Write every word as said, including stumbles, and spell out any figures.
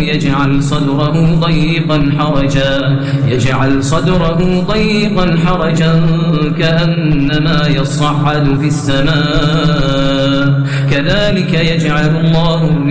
يجعل صدره ضيقا حرجا يجعل صدره ضيقا حرجا كأنما يصعد في السماء كذلك يجعل الله